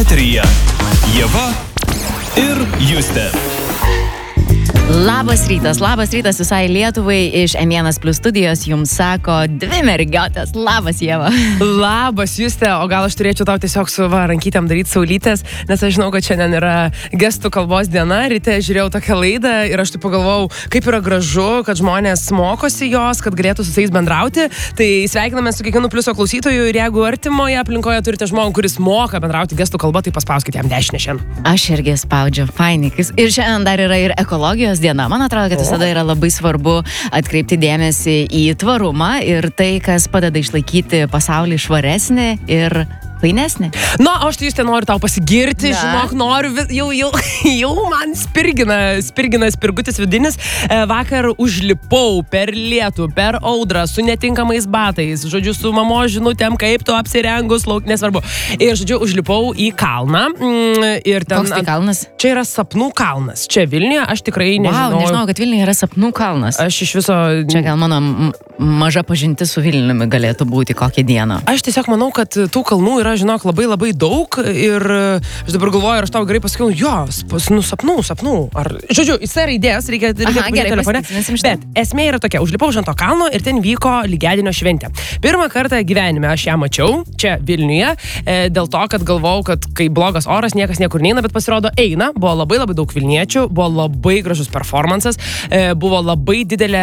Eteryje Ieva ir Justė. Labas rytas visai Lietuvai iš M1 Plus studijos jums sako dvi mergiotės. Labas, Ieva. Labas, Justė, o gal aš turėčiau tau tiesiog su rankytėm daryti saulytės, nes aš žinau, kad šiandien yra gestų kalbos diena, ryte žiūrėjau tokią laidą ir aš taip pagalvojau, kaip yra gražu, kad žmonės mokosi jos, kad galėtų su jais bendrauti. Tai sveikiname su kiekvienu Pliuso klausytoju ir jeigu artimoje aplinkoje turite žmogų, kuris moka bendrauti gestų kalbą, tai paspauskite jam dešinę šiandien. Aš irgi spaudžiu, fainikis. Ir šiandien dar yra ir ekologijos diena. Man atrodo, kad visada yra labai svarbu atkreipti dėmesį į tvarumą ir tai, kas padeda išlaikyti pasaulį švaresnį ir fainesnį. Na, aš tai Justė noriu tau pasigirti, žinok, noriu, jau man spirgina spirgutis vidinis. Vakar užlipau per lietų, per audrą, su netinkamais batais, žodžiu, su mamos žinutėm, kaip tu apsirengus, nesvarbu. Ir, žodžiu, užlipau į kalną. Ir ten, koks tai kalnas? Čia yra Sapnų kalnas. Čia Vilniuje, aš tikrai nežinau. Nežinau, kad Vilniuje yra Sapnų kalnas. Aš iš viso... Čia gal mano maža pažintis su Vilniumi galėtų būti kokią dieną. Aš tiesiog manau, kad tų kalnų yra, žinok, labai daug ir aš dabar galvoju, ar aš tau gerai pasakiau, sapnų. Ar, žodžiu, jis yra idėjas, reikia telefone. Bet esmė yra tokia, užlipau ant to kalno ir ten vyko lygiadienio šventė. Pirmą kartą gyvenime aš ją mačiau, čia Vilniuje, dėl to, kad galvojau, kad kai blogas oras, niekas niekur neina, bet pasirodo eina, buvo labai daug vilniečių, buvo labai gražus performances, buvo labai didelė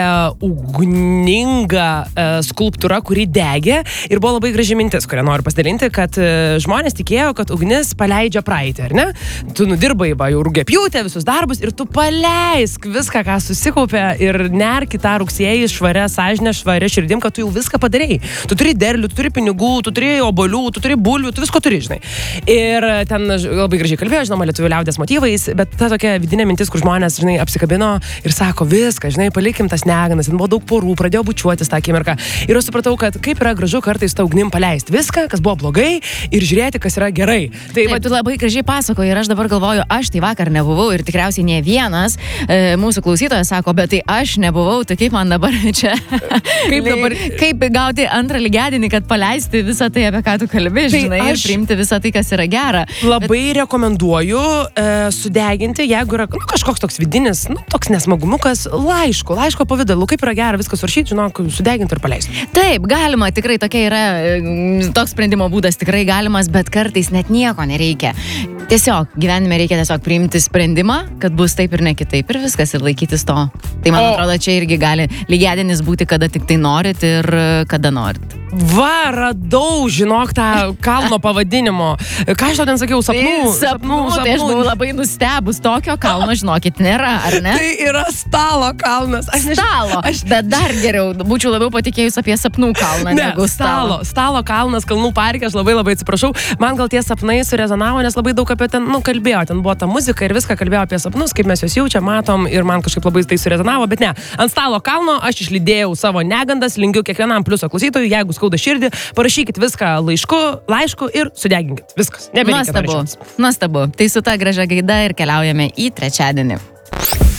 ugninga skulptūra, kuri degė ir buvo labai graži mintis, kurią noriu pasidalinti, kad žmonės tikėjo, kad ugnis paleidžia praeitį, ar ne? Tu nudirbai jau rugiapjūtę, visus darbus ir tu paleisk viską, ką susikaupė ir nerk į tą rugsėjį švarę sąžinę, švarę širdim, kad tu jau viską padarei. Tu turi derlių, tu turi pinigų, tu turi obuolių, tu turi bulvių, tu visko turi, žinai. Ir ten labai gražiai kalbėjo, žinoma, lietuvių liaudies motyvais, bet ta tokia vidinė mintis, kur žmonės, žinai, apsikabino ir sako viską, žinai, palikim tas neganas, ten buvo daug porų, pradėjo bučiuotis tą akimirką. Ir aš supratau, kad kaip yra gražu kartais tą ugnim paleisti viską, kas buvo blogai, ir žiūrėti, kas yra gerai. Taip, tu labai gražiai pasakoji ir aš dabar galvoju, aš tai vakar nebuvau ir tikriausiai ne vienas mūsų klausytojas sako, bet tai aš nebuvau, tai kaip man dabar čia, kaip gauti antrą lygiadienį, kad paleisti visą tai, apie ką tu kalbi, žinai, ir priimti visą tai, kas yra gera. Labai rekomenduoju sudeginti, jeigu yra kažkoks toks vidinis, toks nesmagumukas, laiško pavidalu, kaip yra gera viskas surašyti, žinok, sudeginti ir paleisti. Taip, galima, tikrai tokia yra toks sprendimo būdas tikrai galimas, bet kartais net nieko nereikia. Tiesiog gyvenime reikia tiesiog priimti sprendimą, kad bus taip ir ne kitaip ir viskas ir laikytis to. Tai man atrodo, čia irgi gali lygiadienis būti, kada tik tai norit ir kada norit. Va, radau, žinok, tą kalno pavadinimo. Ką aš tau ten sakiau, sapnų. Tai aš buvau labai nustebus, tokio kalno, žinokit, nėra, ar ne? Tai yra Stalo kalnas. Bet dar geriau, būčiau labiau patikėjus apie Sapnų kalną negu Stalo. Stalo kalnas, Kalnų parke, aš labai atsiprašau. Man gal tie sapnai surezonavo, nes labai daug apie ten, kalbėjo, ten buvo ta muzika ir viską kalbėjo apie sapnus, kaip mes juos jaučiam, matom ir man kažkaip labai tai surezonavo, bet ne. Ant Stalo kalno aš išlydėjau savo negandas, linkiu kiekvienam Pliuso klausytojui, jeigu skauda širdį, parašykit viską laišku ir sudeginkit. Viskas. Nuostabu. Tai su ta gražia gaida ir keliaujame į trečiadienį.